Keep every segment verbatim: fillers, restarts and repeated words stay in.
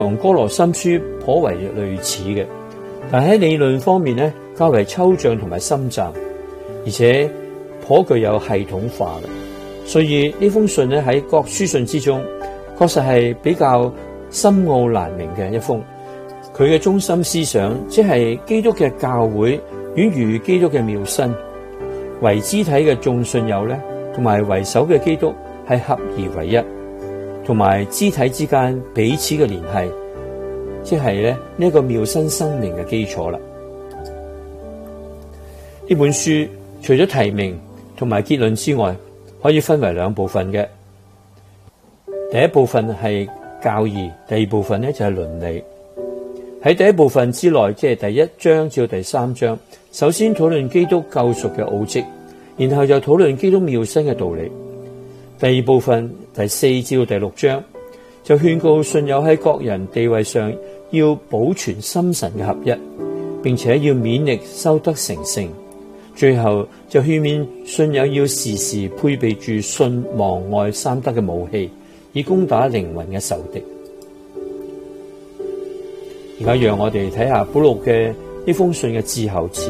同哥羅森書頗為類似嘅，但喺理論方面咧較為抽象同埋深湛，而且頗具有系統化嘅。所以呢封信咧喺各書信之中，確實係比較深奧難明嘅一封。佢嘅中心思想即係基督嘅教會遠如基督嘅妙身，為肢體嘅眾信友咧，同埋為首嘅基督係合而為一，同埋肢體之間彼此嘅聯繫，即係咧呢一個妙身生命嘅基礎啦。呢本書除咗題名同埋結論之外，可以分為兩部分嘅。第一部分係教義，第二部分咧就係倫理。喺第一部分之內，即係第一章至到第三章，首先討論基督救贖嘅奧蹟，然後就討論基督妙身嘅道理。第二部分第四至到第六章就勸告信友喺各人地位上要保存心神嘅合一，並且要勉力修德成聖。最後就勸勉信友要時時配備住信望愛三德嘅武器，以攻打靈魂嘅仇敵。而家讓我哋睇下保祿嘅呢封信嘅致候詞。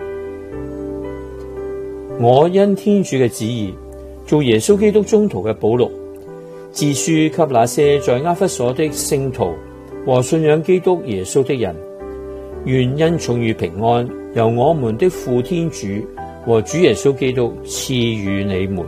我因天主嘅旨意，做耶穌基督宗徒嘅保祿，自書給那些在厄弗所的聖徒和信仰基督耶穌的人，願恩寵與平安由我們的父天主和主耶穌基督賜予你們。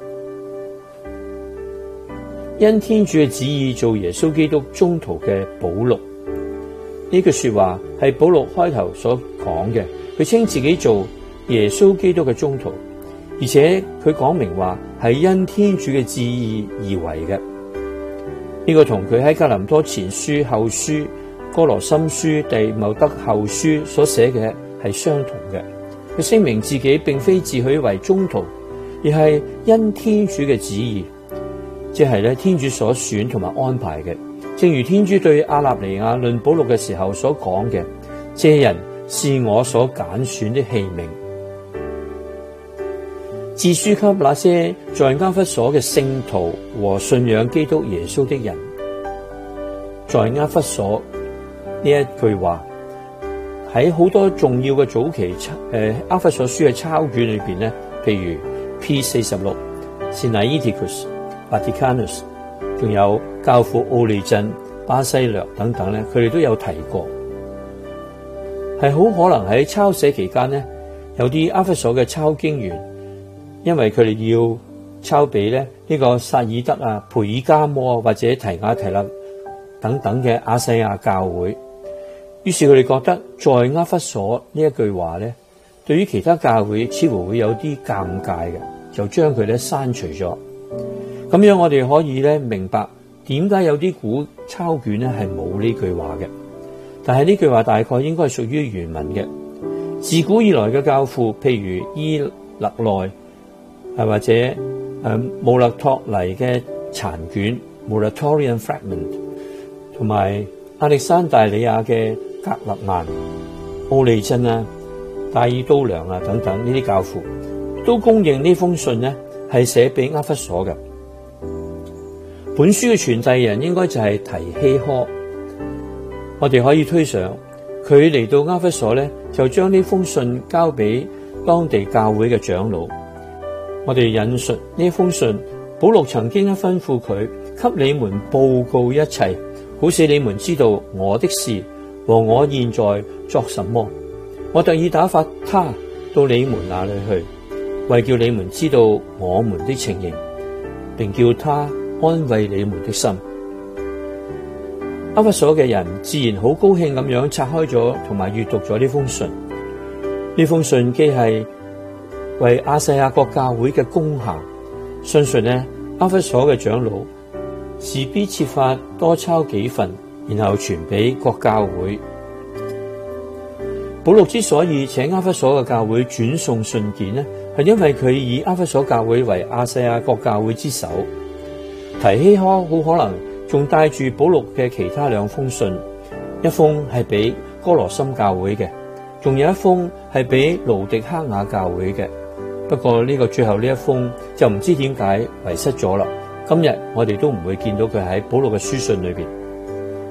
因天主嘅旨意做耶穌基督宗徒嘅保祿，呢句說話係保祿開頭所講嘅，佢稱自己做耶穌基督嘅宗徒，而且佢講明話係因天主嘅旨意而為嘅。呢個同佢喺格林多前書、後書、哥羅森書、弟茂德後書所寫嘅係相同嘅。佢聲明自己並非自詡為宗徒，而係因天主嘅旨意，即係咧天主所選同埋安排嘅。正如天主對阿納尼亞論保祿嘅時候所講嘅，這人是我所揀選的器皿。自書給那些在厄弗所嘅聖徒和信仰基督耶穌的人，在厄弗所呢一句話喺好多重要嘅早期誒厄弗所書嘅抄卷裏邊咧，譬如 P 四十六、Sinaiticus、Vaticanus， 仲有教父奧利鎮、巴西略等等咧，佢哋都有提過，係好可能喺抄寫期間咧，有啲厄弗所嘅抄經員，因為佢哋要抄俾咧呢個薩爾德啊、培爾加摩啊或者提亞提勒等等嘅亞細亞教會，於是佢哋覺得在厄弗所呢一句話咧，對於其他教會似乎會有啲尷尬嘅，就將佢咧刪除咗。咁樣我哋可以咧明白點解有啲古抄卷咧係冇呢句話嘅，但係呢句話大概應該係屬於原文嘅。自古以來嘅教父，譬如伊勒內啊或者誒穆勒托尼嘅殘卷 Muratorian Fragment， 同埋亞歷山大利亞嘅格勒曼、奧利真啊、戴爾都良啊等等呢啲教父，都公認呢封信呢係寫俾厄弗所嘅。本書嘅傳遞人應該就係提希科，我哋可以推想佢嚟到厄弗所咧，就將呢封信交俾當地教會嘅長老。我哋引述呢封信，保祿曾經吩咐佢給你們報告一切，好使你們知道我的事和我現在作什麼。我特意打發他到你們那裡去，為叫你們知道我們的情形，並叫他安慰你們的心。厄弗所嘅人自然好高興咁樣拆開咗同埋閱讀咗呢封信。呢封信既係為亞細亞國教會嘅公函，相信呢厄弗所嘅長老自必設法多抄幾份，然後傳俾各教會。保祿之所以請厄弗所嘅教會轉送信件呢，係因為佢以厄弗所教會為亞細亞國教會之首。提希科好可能仲帶住保祿嘅其他兩封信，一封係俾哥羅森教會嘅，仲有一封係俾盧迪克雅教會嘅。不過呢個最後呢一封就唔知點解遺失咗啦。今日我哋都唔會見到佢喺保祿嘅書信裏邊。